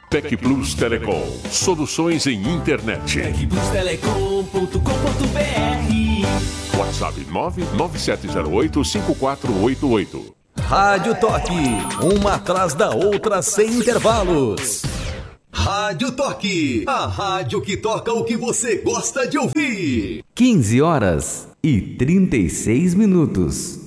Tec Plus Telecom. Soluções em internet. tecplustelecom.com.br. WhatsApp 997085488. Rádio Toque, uma atrás da outra sem intervalos. Rádio Toque, a rádio que toca o que você gosta de ouvir. 15 horas e 36 minutos.